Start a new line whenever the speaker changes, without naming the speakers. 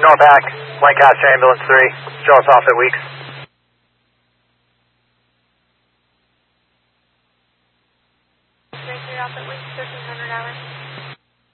Norpac, Lancaster Ambulance 3. Show us off at Weeks.
Off at Weeks, 1300 hours.